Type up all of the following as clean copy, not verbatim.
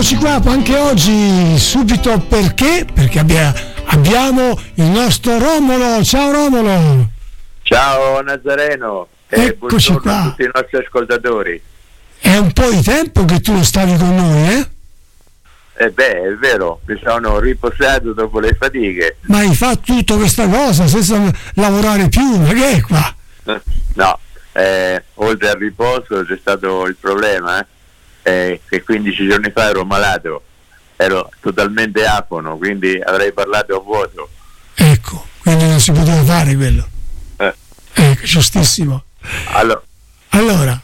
Eccoci qua anche oggi, subito perché abbiamo il nostro Romolo. Ciao Romolo. Ciao Nazareno e Eccoci buongiorno qua. a tutti i nostri ascoltatori. È un po' di tempo che tu stavi con noi, eh? È vero, mi sono riposato dopo le fatiche. Ma hai fatto tutta questa cosa senza lavorare più, ma che è qua? No, oltre al riposo c'è stato il problema che 15 giorni fa ero malato, ero totalmente afono, quindi avrei parlato a vuoto. Ecco, quindi non si poteva fare quello. Giustissimo. Allora,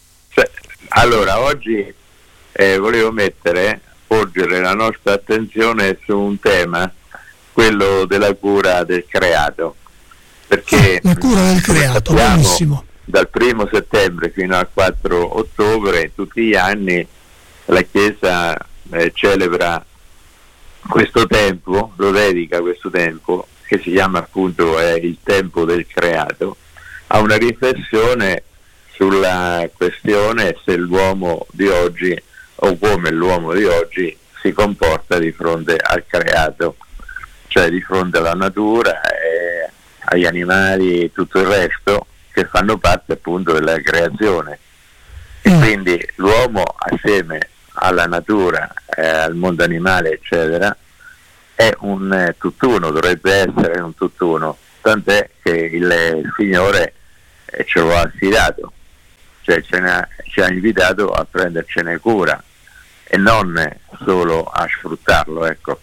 oggi volevo porgere la nostra attenzione su un tema, quello della cura del creato, perché la cura del creato, benissimo. Dal 1 settembre fino al 4 ottobre tutti gli anni la Chiesa celebra questo tempo, lo dedica questo tempo, che si chiama appunto il tempo del creato, a una riflessione sulla questione se l'uomo di oggi o come l'uomo di oggi si comporta di fronte al creato, cioè di fronte alla natura, agli animali e tutto il resto che fanno parte appunto della creazione. E quindi l'uomo assieme alla natura, al mondo animale eccetera, è un tutt'uno, dovrebbe essere un tutt'uno, tant'è che il Signore ce lo ha affidato, cioè ci ha invitato a prendercene cura e non solo a sfruttarlo, ecco.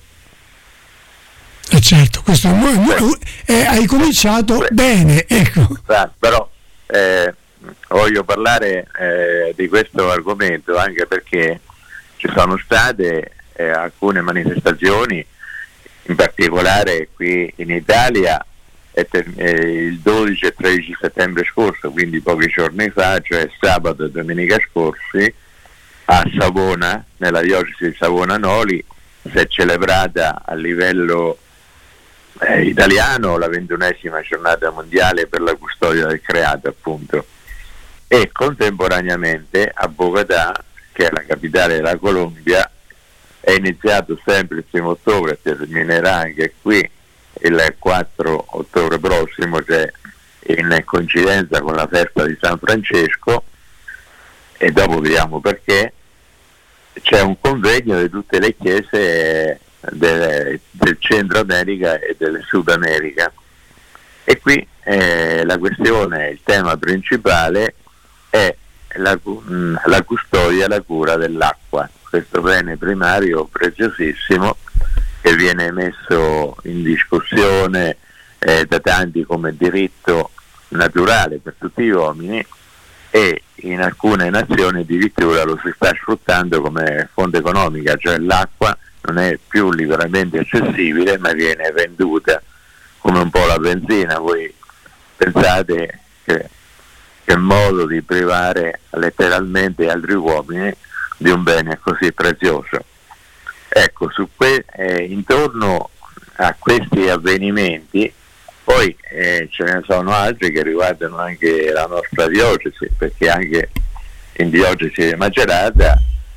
Certo, questo hai cominciato bene, ecco. Però voglio parlare di questo argomento anche perché ci sono state alcune manifestazioni, in particolare qui in Italia il 12 e 13 settembre scorso, quindi pochi giorni fa, cioè sabato e domenica scorsi, a Savona, nella diocesi di Savona-Noli, si è celebrata a livello italiano la 21esima giornata mondiale per la custodia del creato, appunto, e contemporaneamente a Bogotà, che è la capitale della Colombia, è iniziato sempre il 1 ottobre, terminerà anche qui il 4 ottobre prossimo, cioè in coincidenza con la festa di San Francesco, e dopo vediamo perché, c'è un convegno di tutte le chiese del Centro America e del Sud America, e qui la questione, il tema principale è la custodia, la cura dell'acqua, questo bene primario preziosissimo che viene messo in discussione da tanti come diritto naturale per tutti gli uomini, e in alcune nazioni addirittura lo si sta sfruttando come fonte economica, cioè l'acqua non è più liberamente accessibile ma viene venduta come un po' la benzina. Voi pensate che modo di privare letteralmente altri uomini di un bene così prezioso. Ecco, intorno a questi avvenimenti poi ce ne sono altri che riguardano anche la nostra diocesi, perché anche in diocesi di Macerata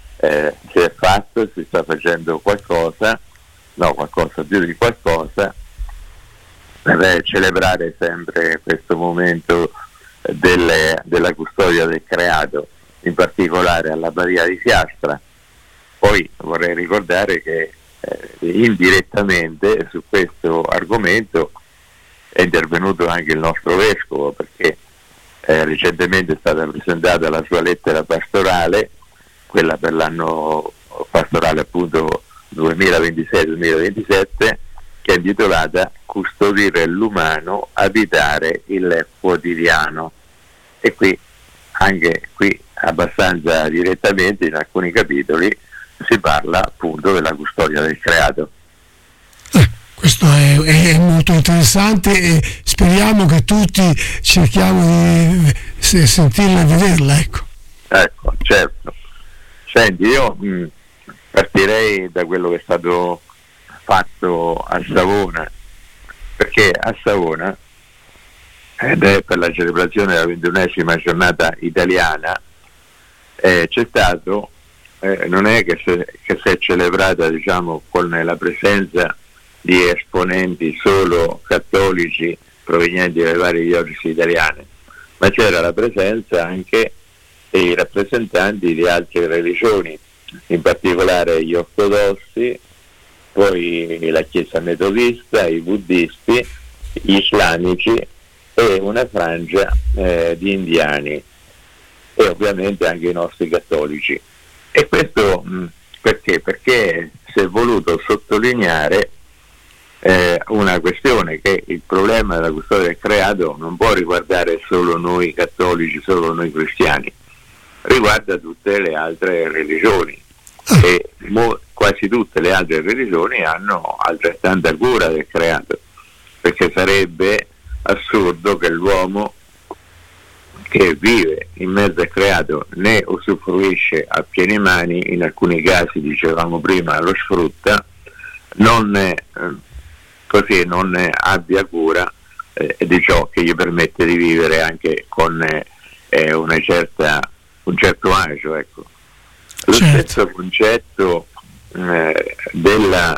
si sta facendo qualcosa più di qualcosa, per celebrare sempre questo momento della custodia del creato, in particolare all'Abbadia di Fiastra. Poi vorrei ricordare che indirettamente su questo argomento è intervenuto anche il nostro vescovo, perché recentemente è stata presentata la sua lettera pastorale, quella per l'anno pastorale appunto 2026-2027, che è intitolata Custodire l'umano, abitare il quotidiano. E qui, anche qui abbastanza direttamente, in alcuni capitoli si parla appunto della custodia del creato. Questo è molto interessante e speriamo che tutti cerchiamo di sentirla e vederla, ecco. Ecco, certo. Senti, io partirei da quello che è stato fatto a Savona, perché a Savona, ed è per la celebrazione della 21esima giornata italiana, c'è stato non è che si è celebrata, diciamo, con la presenza di esponenti solo cattolici provenienti dalle varie diocesi italiane, ma c'era la presenza anche dei rappresentanti di altre religioni, in particolare gli ortodossi, poi la Chiesa metodista, i buddisti, gli islamici e una frangia di indiani e ovviamente anche i nostri cattolici. E questo perché? Perché si è voluto sottolineare una questione, che il problema della custodia del creato non può riguardare solo noi cattolici, solo noi cristiani, riguarda tutte le altre religioni e quasi tutte le altre religioni hanno altrettanta cura del creato, perché sarebbe assurdo che l'uomo che vive in mezzo al creato ne usufruisce a piene mani, in alcuni casi, dicevamo prima, lo sfrutta, non abbia cura di ciò che gli permette di vivere anche con un certo agio, ecco. Lo stesso concetto della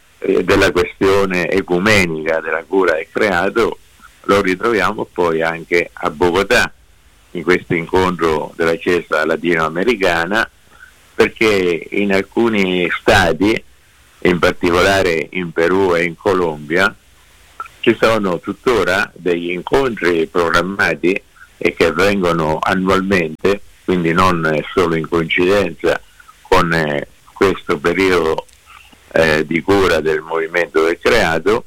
questione ecumenica della cura del creato lo ritroviamo poi anche a Bogotà, in questo incontro della Chiesa latinoamericana, perché in alcuni stati, in particolare in Perù e in Colombia, ci sono tuttora degli incontri programmati e che avvengono annualmente, quindi non solo in coincidenza con questo periodo di cura del movimento del creato,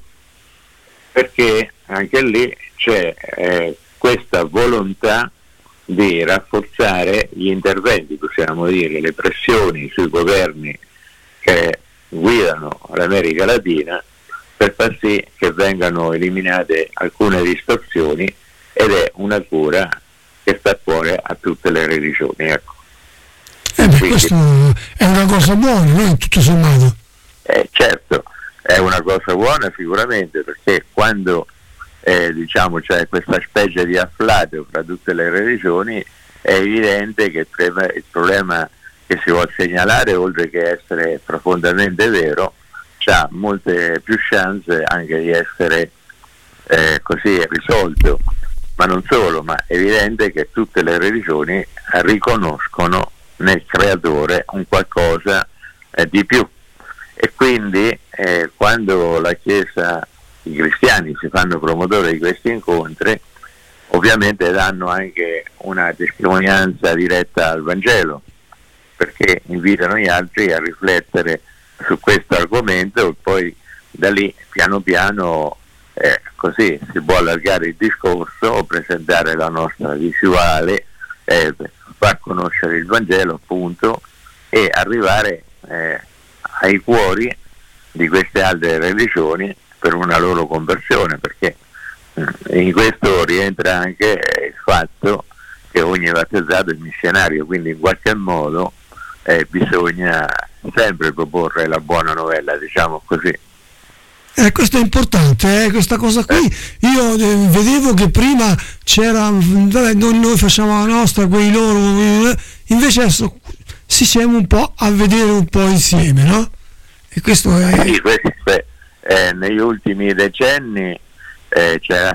perché anche lì c'è questa volontà di rafforzare gli interventi, possiamo dire, le pressioni sui governi che guidano l'America Latina per far sì che vengano eliminate alcune distorsioni, ed è una cura che sta a cuore a tutte le religioni, ecco. Quindi, questo è una cosa buona, no? Tutto sommato. Certo, è una cosa buona sicuramente, perché quando diciamo c'è questa specie di afflato fra tutte le religioni, è evidente che il problema che si vuole segnalare, oltre che essere profondamente vero, ha molte più chance anche di essere così risolto. Ma non solo, ma è evidente che tutte le religioni riconoscono nel creatore un qualcosa di più, e quindi quando la Chiesa, i cristiani si fanno promotori di questi incontri, ovviamente danno anche una testimonianza diretta al Vangelo, perché invitano gli altri a riflettere su questo argomento, e poi da lì piano piano così si può allargare il discorso, presentare la nostra visuale, far conoscere il Vangelo, appunto, e arrivare ai cuori di queste altre religioni per una loro conversione, perché in questo rientra anche il fatto che ogni battezzato è missionario, quindi in qualche modo bisogna sempre proporre la buona novella, diciamo così. Questo è importante, questa cosa qui. Io vedevo che prima c'era, noi facciamo la nostra, quei loro, invece adesso si siamo un po' a vedere un po' insieme, no? E questo è... Sì, negli ultimi decenni c'è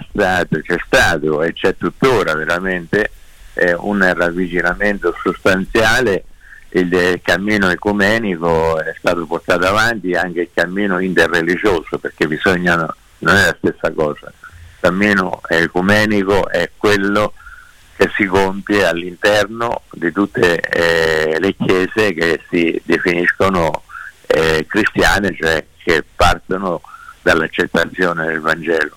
stato e c'è tuttora veramente un ravvicinamento sostanziale. Il cammino ecumenico è stato portato avanti, anche il cammino interreligioso, perché non è la stessa cosa. Il cammino ecumenico è quello che si compie all'interno di tutte le chiese che si definiscono cristiane, cioè che partono dall'accettazione del Vangelo.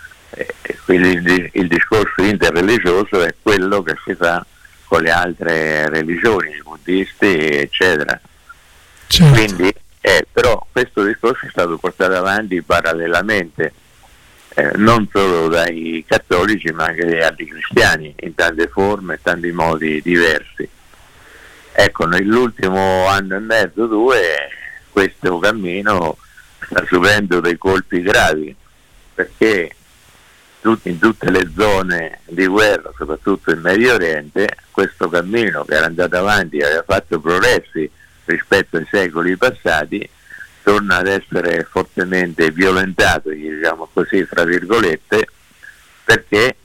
Quindi il discorso interreligioso è quello che si fa con le altre religioni, i buddisti, eccetera. Certo. Quindi, però questo discorso è stato portato avanti parallelamente, non solo dai cattolici, ma anche dagli altri cristiani, in tante forme, tanti modi diversi. Ecco, nell'ultimo anno e mezzo, 2, questo cammino sta subendo dei colpi gravi, perché in tutte le zone di guerra, soprattutto in Medio Oriente, questo cammino che era andato avanti, aveva fatto progressi rispetto ai secoli passati, torna ad essere fortemente violentato, diciamo così, fra virgolette, perché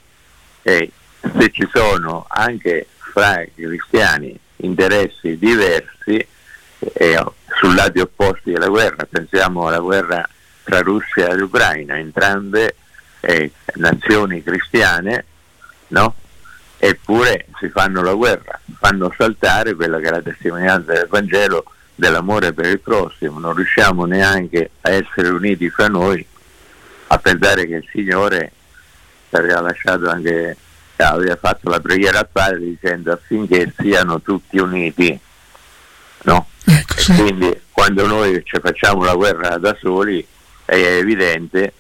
se ci sono anche fra i cristiani interessi diversi su lati opposti della guerra, pensiamo alla guerra tra Russia e Ucraina, entrambe nazioni cristiane, no? Eppure si fanno la guerra, fanno saltare quella che è la testimonianza del Vangelo dell'amore per il prossimo. Non riusciamo neanche a essere uniti fra noi, a pensare che il Signore aveva lasciato anche, aveva fatto la preghiera al Padre dicendo affinché siano tutti uniti, no? Ecco, sì. Quindi quando noi ci facciamo la guerra da soli è evidente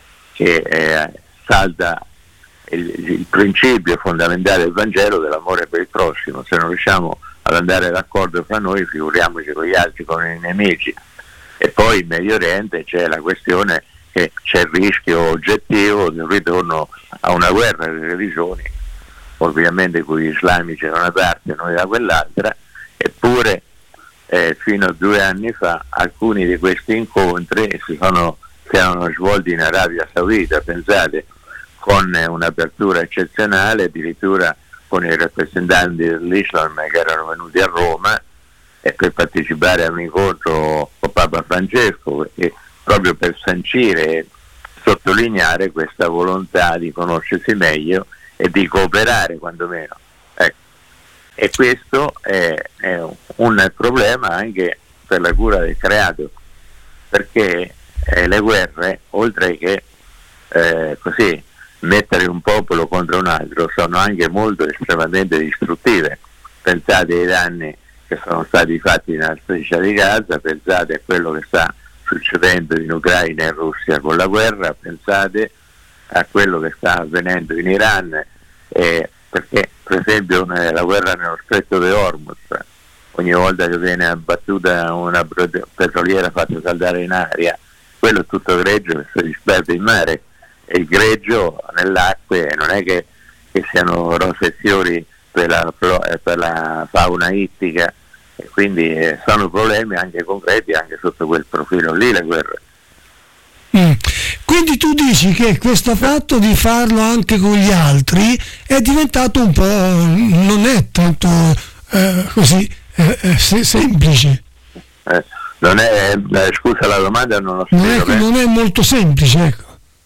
che salta il principio fondamentale del Vangelo dell'amore per il prossimo. Se non riusciamo ad andare d'accordo fra noi, figuriamoci con gli altri, con i nemici. E poi in Medio Oriente c'è la questione che c'è il rischio oggettivo di un ritorno a una guerra delle religioni, ovviamente con gli islamici da una parte e noi da quell'altra. Eppure fino a 2 anni fa alcuni di questi incontri si erano svolti in Arabia Saudita, pensate, con un'apertura eccezionale, addirittura con i rappresentanti dell'Islam che erano venuti a Roma per partecipare a un incontro con Papa Francesco, proprio per sancire e sottolineare questa volontà di conoscersi meglio e di cooperare quantomeno. Ecco. E questo è un problema anche per la cura del creato, perché le guerre, oltre che così mettere un popolo contro un altro, sono anche molto estremamente distruttive. Pensate ai danni che sono stati fatti nella striscia di Gaza, pensate a quello che sta succedendo in Ucraina e Russia con la guerra, pensate a quello che sta avvenendo in Iran, perché per esempio la guerra nello stretto di Hormuz, ogni volta che viene abbattuta una petroliera fatta saldare in aria, quello è tutto greggio che si disperde in mare, e il greggio nell'acqua non è che siano rose e fiori per la fauna ittica, e quindi sono problemi anche concreti anche sotto quel profilo lì, le guerre. Quindi tu dici che questo fatto di farlo anche con gli altri è diventato un po', non è tanto così semplice. Non è, scusa la domanda, non lo so. Non è molto semplice, ecco.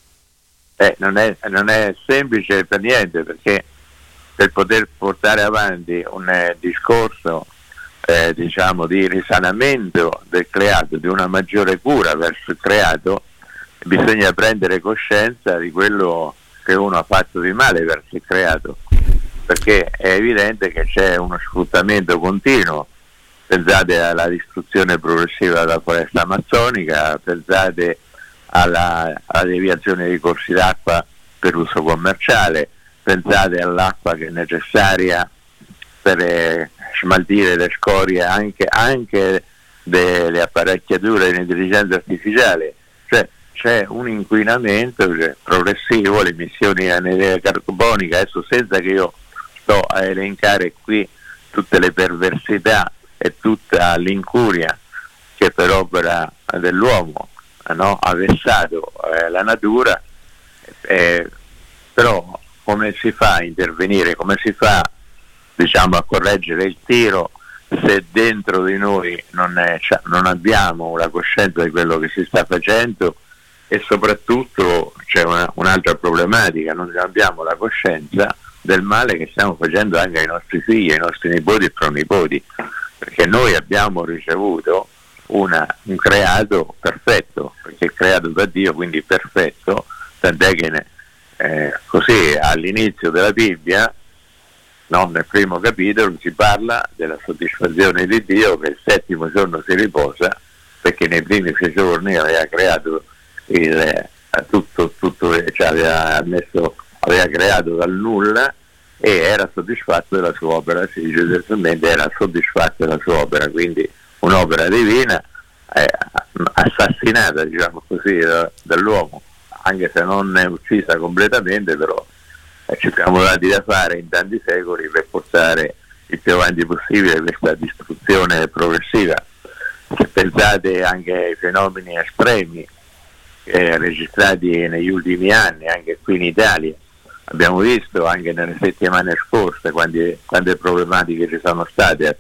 Non è semplice per niente, perché per poter portare avanti un discorso diciamo di risanamento del creato, di una maggiore cura verso il creato, bisogna prendere coscienza di quello che uno ha fatto di male verso il creato, perché è evidente che c'è uno sfruttamento continuo. Pensate alla distruzione progressiva della foresta amazzonica, pensate alla deviazione dei corsi d'acqua per uso commerciale, pensate all'acqua che è necessaria per smaltire le scorie anche delle apparecchiature in intelligenza artificiale. Cioè c'è un inquinamento progressivo, le emissioni di anidride carbonica, adesso senza che io sto a elencare qui tutte le perversità e tutta l'incuria che per opera dell'uomo, no, ha vessato la natura, però come si fa a intervenire, come si fa, diciamo, a correggere il tiro se dentro di noi non abbiamo la coscienza di quello che si sta facendo? E soprattutto c'è un'altra problematica: non abbiamo la coscienza del male che stiamo facendo anche ai nostri figli, ai nostri nipoti e pronipoti, perché noi abbiamo ricevuto un creato perfetto, perché è creato da Dio, quindi perfetto, tant'è che così all'inizio della Bibbia, no, nel primo capitolo si parla della soddisfazione di Dio, che il 7° giorno si riposa, perché nei primi 6 giorni aveva creato tutto, cioè aveva creato dal nulla e era soddisfatto della sua opera, si dice testualmente era soddisfatto della sua opera, quindi un'opera divina assassinata, diciamo così, dall'uomo, anche se non è uccisa completamente, però ci siamo dati da fare in tanti secoli per portare il più avanti possibile questa distruzione progressiva. Se pensate anche ai fenomeni estremi registrati negli ultimi anni, anche qui in Italia, abbiamo visto anche nelle settimane scorse quante problematiche ci sono state,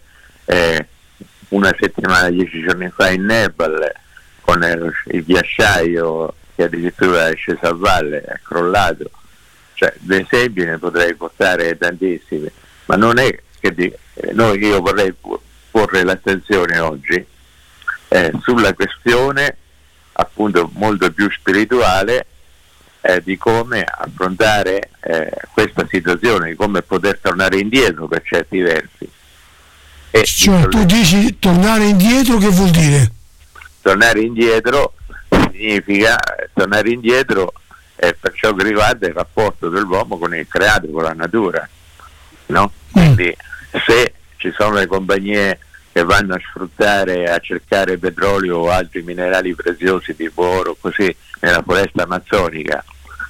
una settimana, 10 giorni fa in Nepal, con il ghiacciaio che addirittura è sceso a valle, è crollato. Cioè, di esempi ne potrei portare tantissimi, ma non è che io vorrei porre l'attenzione oggi sulla questione appunto molto più spirituale di come affrontare questa situazione, di come poter tornare indietro per certi versi. Cioè, tu dici tornare indietro, che vuol dire? Tornare indietro significa tornare indietro per ciò che riguarda il rapporto dell'uomo con il creato, con la natura, no? Quindi se ci sono le compagnie che vanno a sfruttare, a cercare petrolio o altri minerali preziosi tipo oro, così nella foresta amazzonica,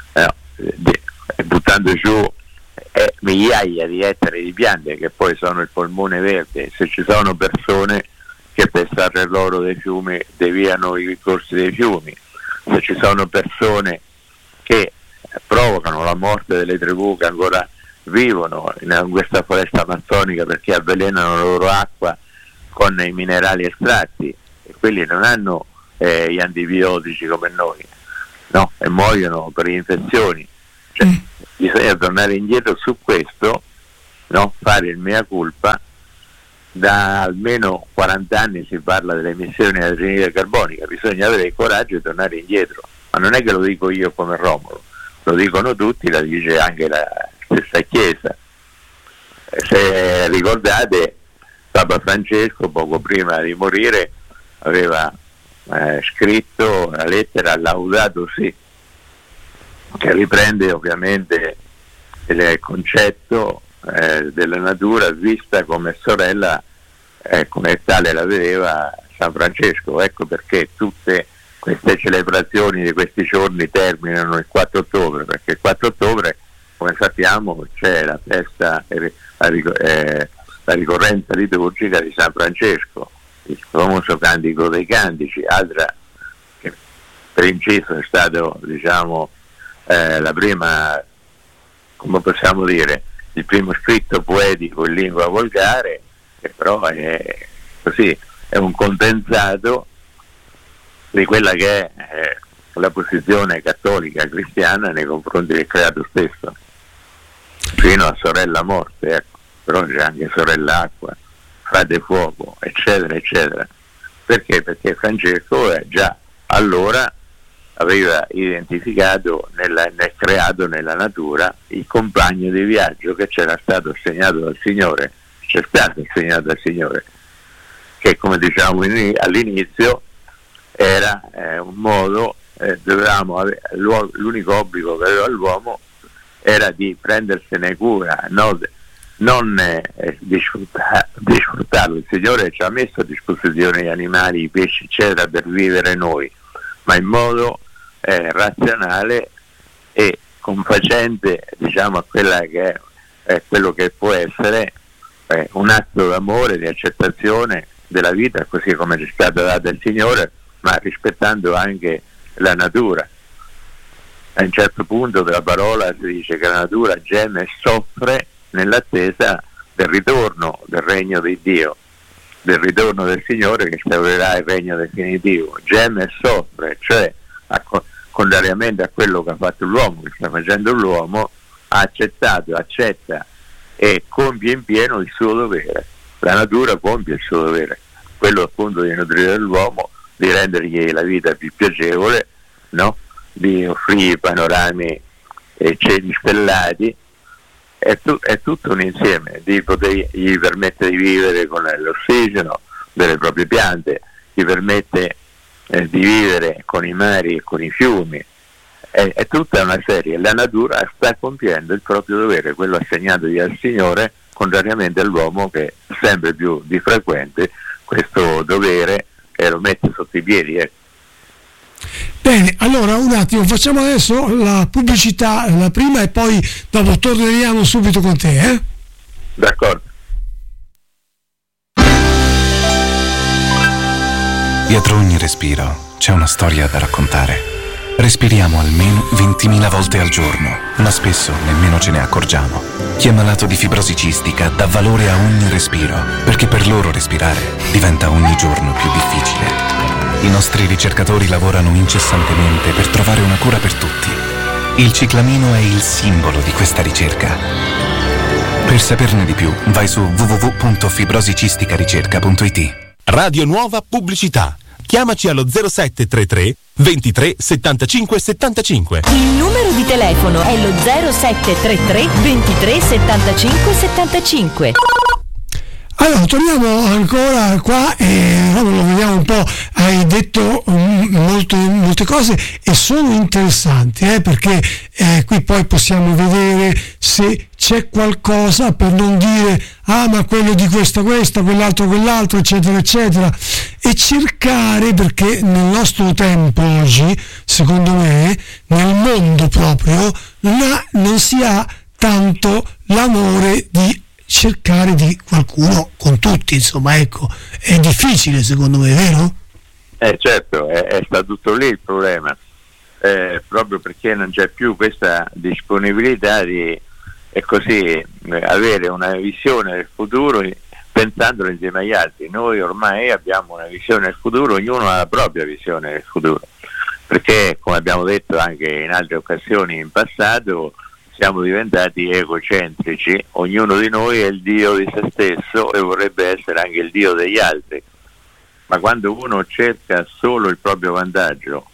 buttando giù migliaia di ettari di piante che poi sono il polmone verde, se ci sono persone che per estrarre l'oro dei fiumi deviano i corsi dei fiumi, se ci sono persone che provocano la morte delle tribù che ancora vivono in questa foresta amazzonica perché avvelenano la loro acqua con i minerali estratti, e quelli non hanno gli antibiotici come noi, no? E muoiono per infezioni. Cioè, bisogna tornare indietro su questo, no? Fare il mea culpa. Da almeno 40 anni si parla delle emissioni di anidride carbonica, bisogna avere il coraggio di tornare indietro, ma non è che lo dico io come Romolo, lo dicono tutti, la dice anche la stessa Chiesa. Se ricordate, Papa Francesco poco prima di morire aveva scritto la lettera Laudato Si, che riprende ovviamente il concetto della natura vista come sorella, come tale la vedeva San Francesco. Ecco perché tutte queste celebrazioni di questi giorni terminano il 4 ottobre, perché il 4 ottobre, come sappiamo, c'è la festa, la ricorrenza liturgica di San Francesco, il famoso Cantico dei Cantici, altra che per inciso è stato, diciamo, la prima, come possiamo dire, il primo scritto poetico in lingua volgare, che però è così, è un condensato di quella che è la posizione cattolica cristiana nei confronti del creato stesso, fino a sorella morte, ecco. Però c'è anche sorella acqua, frate fuoco, eccetera eccetera. Perché? Perché Francesco già allora aveva identificato nel creato, nella natura, il compagno di viaggio che c'era stato assegnato dal Signore, c'è stato assegnato dal Signore, che, come diciamo all'inizio, era un modo, l'unico obbligo che aveva l'uomo era di prendersene cura, non di sfruttarlo. Il Signore ci ha messo a disposizione gli animali, i pesci eccetera per vivere noi, ma in modo razionale e confacente, diciamo, a quella che è quello che può essere un atto d'amore, di accettazione della vita così come ci è stata data il Signore, ma rispettando anche la natura. A un certo punto della parola si dice che la natura geme e soffre nell'attesa del ritorno del regno di Dio, del ritorno del Signore che instaurerà il regno definitivo. Geme e soffre, cioè contrariamente a quello che ha fatto l'uomo, che sta facendo l'uomo, ha accettato, accetta e compie in pieno il suo dovere. La natura compie il suo dovere, quello appunto di nutrire l'uomo, di rendergli la vita più piacevole, no? Di offrire panorami e cieli stellati. È tutto un insieme, di potergli permette di vivere con l'ossigeno delle proprie piante, gli permette di vivere con i mari e con i fiumi, è tutta una serie. La natura sta compiendo il proprio dovere, quello assegnatogli dal Signore, contrariamente all'uomo che sempre più di frequente questo dovere lo mette sotto i piedi. Bene, allora un attimo, facciamo adesso la pubblicità, la prima, e poi dopo torneremo subito con te. D'accordo. Dietro ogni respiro c'è una storia da raccontare. Respiriamo almeno 20.000 volte al giorno, ma spesso nemmeno ce ne accorgiamo. Chi è malato di fibrosi cistica dà valore a ogni respiro, perché per loro respirare diventa ogni giorno più difficile. I nostri ricercatori lavorano incessantemente per trovare una cura per tutti. Il ciclamino è il simbolo di questa ricerca. Per saperne di più, vai su www.fibrosicisticaricerca.it. Radio Nuova Pubblicità. Chiamaci allo 0733 23 75 75. Il numero di telefono è lo 0733 23 75 75. Allora, torniamo ancora qua e lo vediamo un po'. Hai detto molte cose e sono interessanti, perché qui poi possiamo vedere se c'è qualcosa, per non dire ma quello di questa, quell'altro, eccetera, eccetera, e cercare, perché nel nostro tempo oggi, secondo me, nel mondo proprio, non si ha tanto l'amore di cercare di qualcuno con tutti, insomma, ecco, è difficile secondo me, vero? Certo, è stato tutto lì il problema, proprio perché non c'è più questa disponibilità di avere una visione del futuro pensandolo insieme agli altri. Noi ormai abbiamo una visione del futuro, ognuno ha la propria visione del futuro, perché come abbiamo detto anche in altre occasioni in passato, siamo diventati egocentrici, ognuno di noi è il dio di se stesso e vorrebbe essere anche il dio degli altri, ma quando uno cerca solo il proprio vantaggio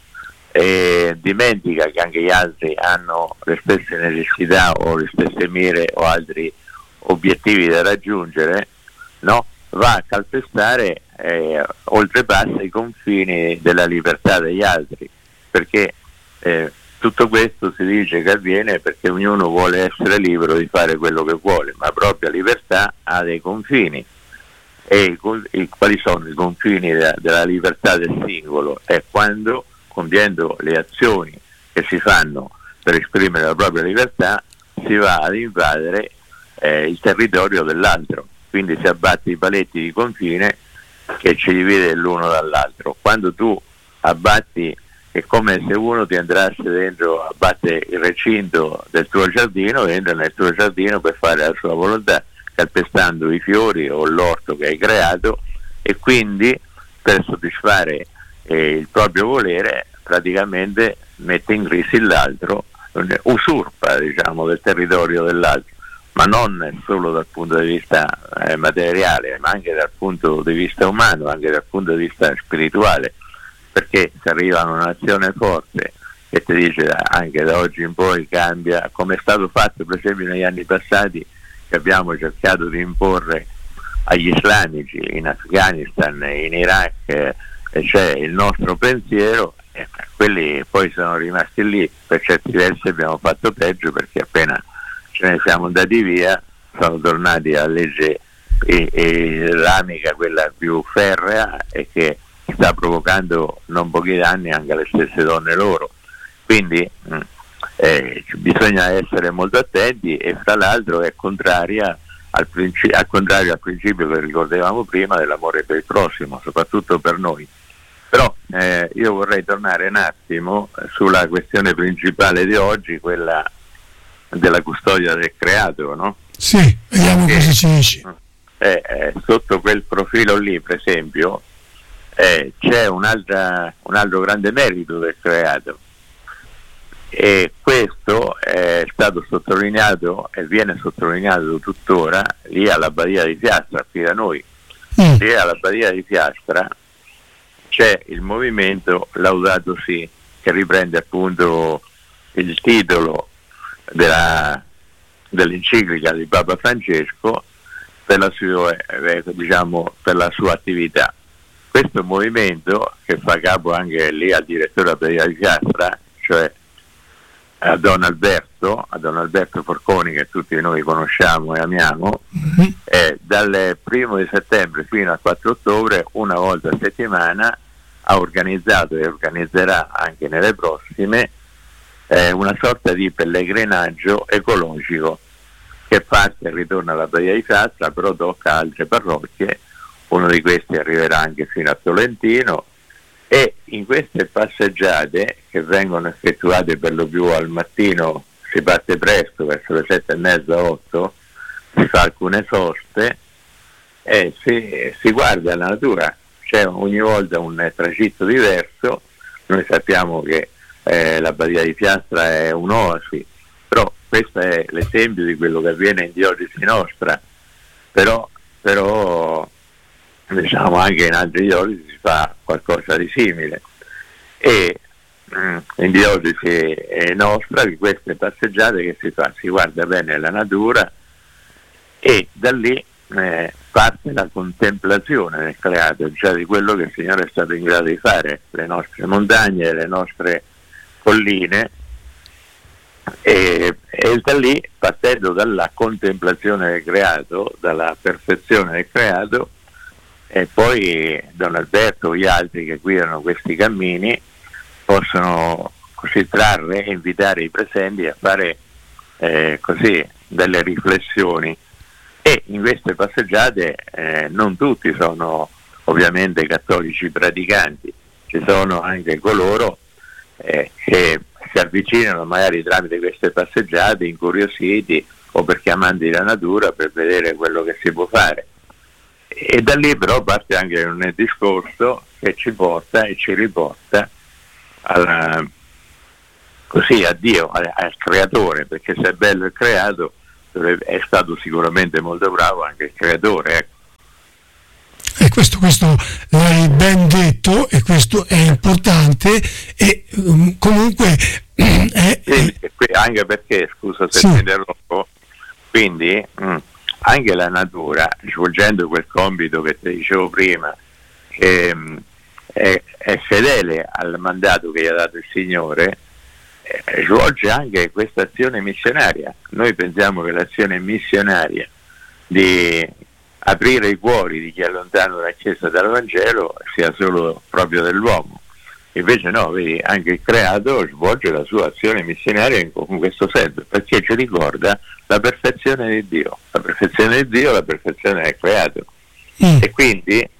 e dimentica che anche gli altri hanno le stesse necessità o le stesse mire o altri obiettivi da raggiungere, no? Va a calpestare, oltrepassa i confini della libertà degli altri, perché tutto questo si dice che avviene perché ognuno vuole essere libero di fare quello che vuole, ma la propria libertà ha dei confini. E quali sono i confini della libertà del singolo? È quando, compiendo le azioni che si fanno per esprimere la propria libertà, si va ad invadere il territorio dell'altro, quindi si abbatte i paletti di confine che ci divide l'uno dall'altro. Quando tu abbatti, è come se uno ti entrasse dentro, abbatte il recinto del tuo giardino, entra nel tuo giardino per fare la sua volontà, calpestando i fiori o l'orto che hai creato, e quindi per soddisfare il proprio volere praticamente mette in crisi l'altro, usurpa, diciamo, del territorio dell'altro, ma non solo dal punto di vista materiale, ma anche dal punto di vista umano, anche dal punto di vista spirituale, perché se arriva una nazione forte che ti dice anche da oggi in poi cambia, come è stato fatto per esempio negli anni passati, che abbiamo cercato di imporre agli islamici in Afghanistan, in Iraq, c'è il nostro pensiero, quelli poi sono rimasti lì, per certi versi abbiamo fatto peggio, perché appena ce ne siamo andati via sono tornati alla legge islamica, quella più ferrea, e che sta provocando non pochi danni anche alle stesse donne loro. Quindi bisogna essere molto attenti, e fra l'altro è contraria al principio che ricordavamo prima dell'amore per il prossimo, soprattutto per noi. Però io vorrei tornare un attimo sulla questione principale di oggi, quella della custodia del creato, no? Sì, vediamo cosa ci dici. Sotto quel profilo lì, per esempio, c'è un altro grande merito del creato, e questo è stato sottolineato e viene sottolineato tuttora lì alla Badia di Fiastra, qui da noi. Lì alla Badia di Fiastra c'è il movimento Laudato Si, che riprende appunto il titolo dell'enciclica di Papa Francesco per la sua attività. Questo movimento, che fa capo anche lì al direttore della Badia di Fiastra, cioè a Don Alberto Forconi, che tutti noi conosciamo e amiamo, dal 1 di settembre fino al 4 ottobre, una volta a settimana, ha organizzato e organizzerà anche nelle prossime una sorta di pellegrinaggio ecologico che parte e ritorna alla Badia di Fiastra, però tocca altre parrocchie. Uno di questi arriverà anche fino a Tolentino, E in queste passeggiate, che vengono effettuate per lo più al mattino, si parte presto, verso le 7:30, 8, si fa alcune soste e si guarda la natura. C'è ogni volta un tragitto diverso. Noi sappiamo che la Badia di Piastra è un'oasi, però questo è l'esempio di quello che avviene in diocesi nostra, però diciamo anche in altre diocesi si fa qualcosa di simile, e in diocesi nostra di queste passeggiate che si fa, si guarda bene la natura e da lì parte la contemplazione del creato, cioè di quello che il Signore è stato in grado di fare, le nostre montagne, le nostre colline, e da lì, partendo dalla contemplazione del creato, dalla perfezione del creato, e poi Don Alberto e gli altri che guidano questi cammini possono così trarre e invitare i presenti a fare così delle riflessioni. E in queste passeggiate non tutti sono ovviamente cattolici praticanti, ci sono anche coloro che si avvicinano magari tramite queste passeggiate incuriositi o perché amanti della natura, per vedere quello che si può fare. E da lì però parte anche un discorso che ci porta e ci riporta così a Dio, al creatore, perché se è bello il creato è stato sicuramente molto bravo anche il creatore, ecco. E questo l'hai ben detto, e questo è importante, e comunque anche perché, scusa se sì, mi interrompo, quindi anche la natura, svolgendo quel compito che ti dicevo prima, che è fedele al mandato che gli ha dato il Signore, svolge anche questa azione missionaria. Noi pensiamo che l'azione missionaria di aprire i cuori di chi è lontano dalla Chiesa e dal Vangelo sia solo proprio dell'uomo, invece no, vedi, anche il creato svolge la sua azione missionaria in questo senso, perché ci ricorda la perfezione di Dio, la perfezione di Dio, la perfezione del creato. E quindi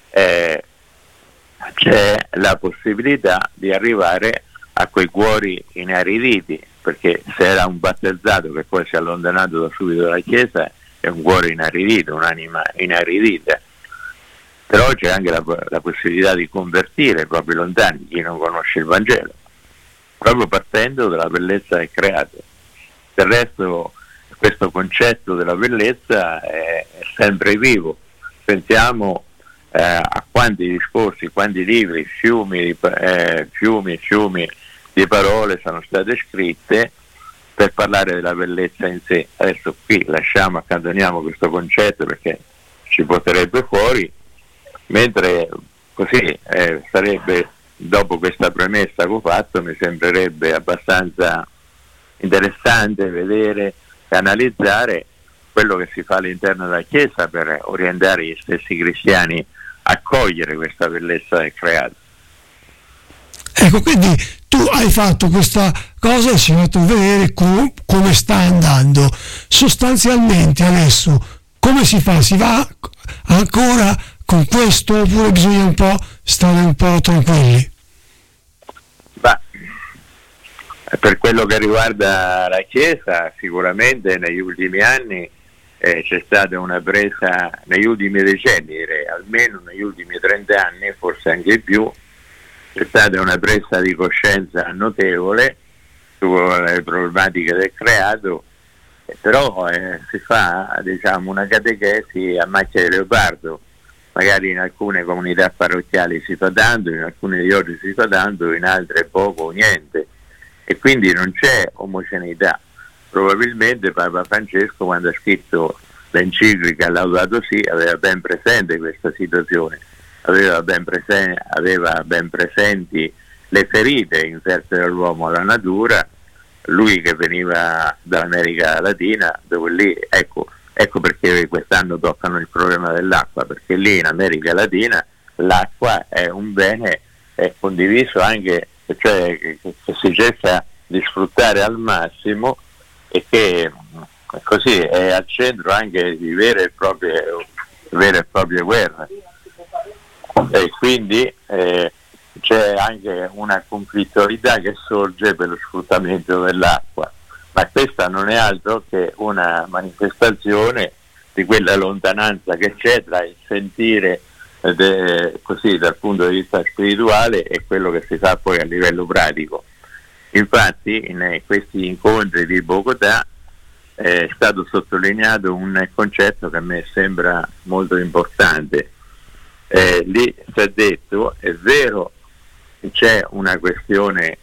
c'è la possibilità di arrivare a quei cuori inariditi, perché se era un battezzato che poi si è allontanato da subito dalla Chiesa, è un cuore inaridito, un'anima inaridita. Però c'è anche la possibilità di convertire proprio lontani chi non conosce il Vangelo, proprio partendo dalla bellezza del creato. Del resto questo concetto della bellezza è sempre vivo. Pensiamo a quanti discorsi, quanti libri, fiumi di parole sono state scritte per parlare della bellezza in sé. Adesso qui accantoniamo questo concetto perché ci porterebbe fuori, mentre così sarebbe, dopo questa premessa che ho fatto, mi sembrerebbe abbastanza interessante vedere e analizzare quello che si fa all'interno della Chiesa per orientare gli stessi cristiani a cogliere questa bellezza del creato. Ecco, quindi tu hai fatto questa cosa e ci hai fatto vedere come sta andando. Sostanzialmente adesso come si fa? Si va ancora con questo oppure bisogna un po' stare un po' tranquilli? Per quello che riguarda la Chiesa, sicuramente negli ultimi anni c'è stata una presa, negli ultimi decenni direi, almeno negli ultimi 30 anni, forse anche più, c'è stata una presa di coscienza notevole sulle problematiche del creato, però si fa, diciamo, una catechesi a macchia di leopardo. Magari in alcune comunità parrocchiali si fa tanto, in alcune diocesi si fa tanto, in altre poco o niente, e quindi non c'è omogeneità. Probabilmente Papa Francesco, quando ha l'enciclica Laudato Si, aveva ben presente questa situazione, aveva ben presenti le ferite inferte dall'uomo alla natura. Lui che veniva dall'America Latina, dove lì, ecco perché quest'anno toccano il problema dell'acqua, perché lì in America Latina l'acqua è un bene condiviso anche, cioè che si cerca di sfruttare al massimo, e che così è al centro anche di vere e proprie guerre. E quindi c'è anche una conflittualità che sorge per lo sfruttamento dell'acqua, ma questa non è altro che una manifestazione di quella lontananza che c'è tra il sentire così dal punto di vista spirituale e quello che si fa poi a livello pratico. Infatti in questi incontri di Bogotà è stato sottolineato un concetto che a me sembra molto importante. Lì si è detto, è vero che c'è una questione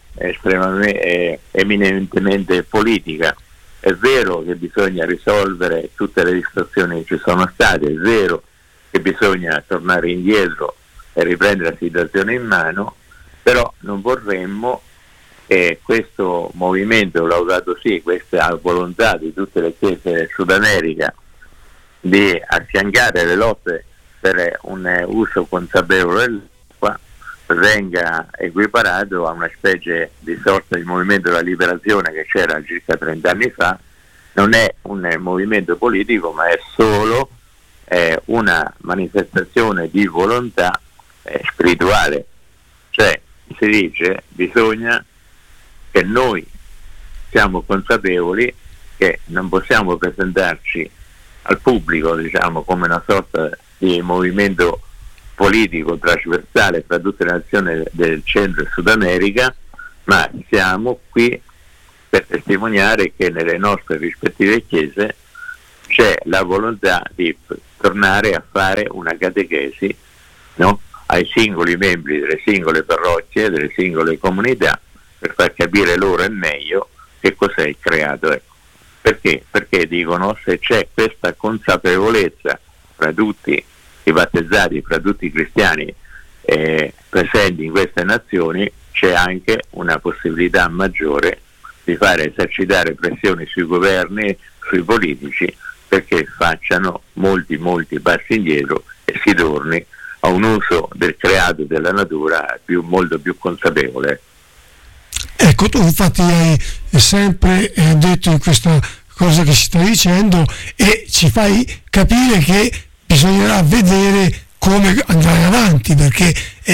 eminentemente politica, è vero che bisogna risolvere tutte le distorsioni che ci sono state, è vero che bisogna tornare indietro e riprendere la situazione in mano, però non vorremmo che questo movimento laudato sì, questa volontà di tutte le chiese del Sud America di affiancare le lotte per un uso consapevole dell'acqua venga equiparato a una specie di sorta di movimento della liberazione che c'era circa 30 anni fa. Non è un movimento politico, ma è solo una manifestazione di volontà spirituale. Cioè si dice bisogna che noi siamo consapevoli che non possiamo presentarci al pubblico, diciamo, come una sorta di movimento politico trasversale fra tutte le nazioni del Centro e Sud America, ma siamo qui per testimoniare che nelle nostre rispettive chiese c'è la volontà di tornare a fare una catechesi, no? Ai singoli membri delle singole parrocchie, delle singole comunità, per far capire loro e meglio che cos'è il creato. Ecco. Perché? Perché dicono, se c'è questa consapevolezza fra tutti i battezzati, fra tutti i cristiani presenti in queste nazioni, c'è anche una possibilità maggiore di fare esercitare pressioni sui governi, sui politici, perché facciano molti passi indietro e si torni a un uso del creato e della natura molto più consapevole. Ecco, tu infatti hai sempre detto in questa cosa che si sta dicendo e ci fai capire che bisognerà vedere come andare avanti, perché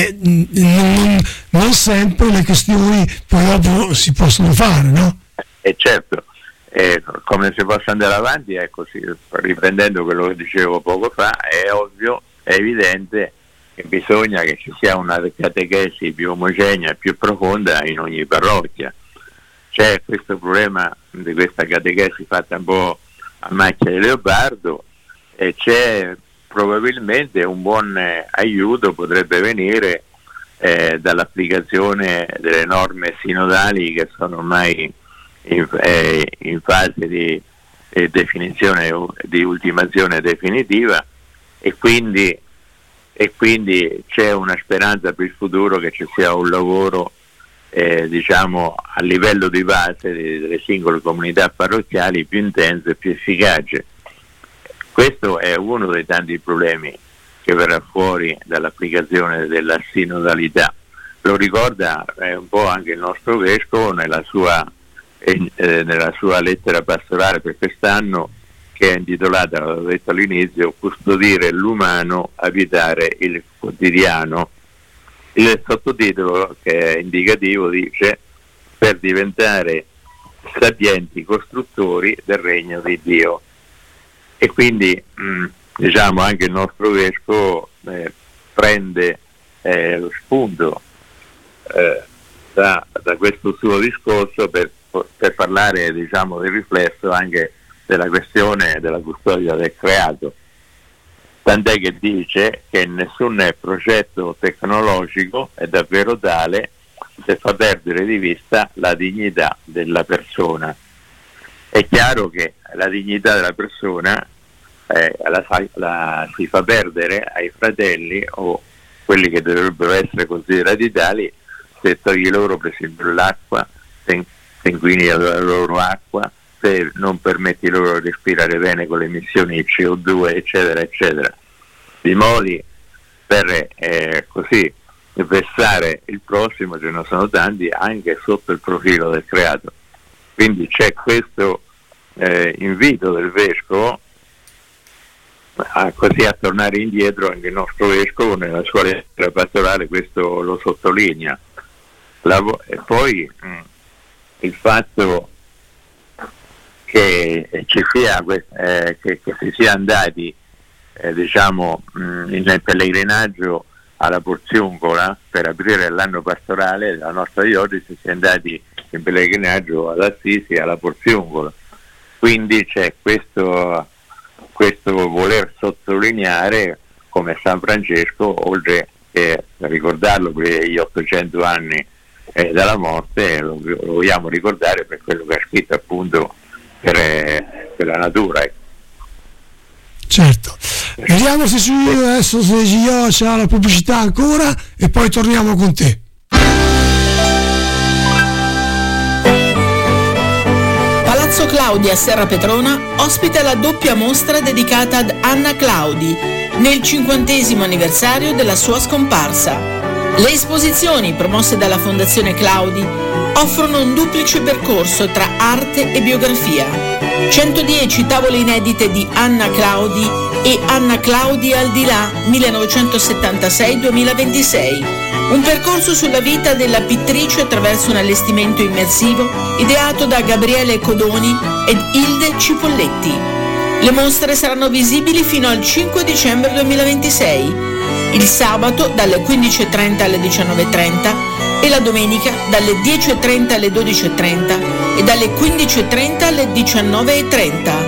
non sempre le questioni poi dopo si possono fare, no? E certo, come si possa andare avanti, ecco, riprendendo quello che dicevo poco fa, è ovvio, è evidente che bisogna che ci sia una catechesi più omogenea e più profonda in ogni parrocchia. C'è questo problema di questa catechesi fatta un po' a macchia di leopardo e c'è probabilmente un buon aiuto, potrebbe venire dall'applicazione delle norme sinodali che sono ormai in fase di definizione, di ultimazione definitiva, e quindi c'è una speranza per il futuro che ci sia un lavoro diciamo a livello di base delle singole comunità parrocchiali più intenso e più efficace. Questo è uno dei tanti problemi che verrà fuori dall'applicazione della sinodalità. Lo ricorda un po' anche il nostro vescovo nella sua lettera pastorale per quest'anno, che è intitolata, l'ho detto all'inizio, Custodire l'umano, abitare il quotidiano. Il sottotitolo, che è indicativo, dice: per diventare sapienti costruttori del regno di Dio. E quindi diciamo anche il nostro vescovo prende lo spunto da questo suo discorso per parlare, diciamo, del riflesso anche della questione della custodia del creato, tant'è che dice che nessun progetto tecnologico è davvero tale se fa perdere di vista la dignità della persona. È chiaro che la dignità della persona la si fa perdere ai fratelli o quelli che dovrebbero essere considerati tali se togli loro per esempio l'acqua, se inquini la loro acqua, se non permetti loro di respirare bene con le emissioni di CO2, eccetera, eccetera. Di modi per così vessare il prossimo ce ne sono tanti anche sotto il profilo del creato. Quindi c'è questo invito del vescovo così a tornare indietro. Anche il nostro vescovo nella sua lettera pastorale questo lo sottolinea. E poi il fatto che ci sia che si sia andati nel pellegrinaggio alla Porziungola per aprire l'anno pastorale della nostra diocesi, si è andati in pellegrinaggio ad Assisi e alla Porziungola, quindi c'è questo voler sottolineare come San Francesco, oltre che ricordarlo per gli 800 anni dalla morte, lo vogliamo ricordare per quello che ha scritto appunto per la natura. Certo, vediamo se adesso c'è la pubblicità ancora e poi torniamo con te. Palazzo Claudi a Serra Petrona ospita la doppia mostra dedicata ad Anna Claudi nel 50° anniversario della sua scomparsa. Le esposizioni promosse dalla Fondazione Claudi offrono un duplice percorso tra arte e biografia. 110 tavole inedite di Anna Claudi e Anna Claudi al di là 1976-2026. Un percorso sulla vita della pittrice attraverso un allestimento immersivo ideato da Gabriele Codoni ed Ilde Cipolletti. Le mostre saranno visibili fino al 5 dicembre 2026, il sabato dalle 15.30 alle 19.30 e la domenica dalle 10.30 alle 12.30 e dalle 15.30 alle 19.30.